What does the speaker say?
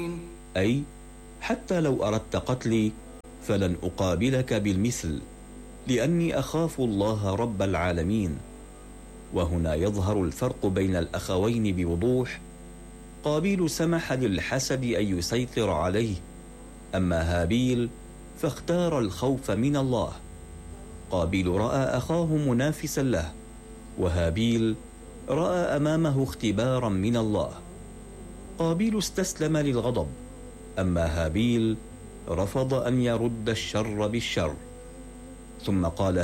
أي حتى لو أردت قتلي فلن أقابلك بالمثل، لأني أخاف الله رب العالمين. وهنا يظهر الفرق بين الأخوين بوضوح. قابيل سمح للحسد أن يسيطر عليه، أما هابيل فاختار الخوف من الله. قابيل رأى أخاه منافسا له، وهابيل رأى أمامه اختبارا من الله. قابيل استسلم للغضب، أما هابيل رفض أن يرد الشر بالشر. ثم قال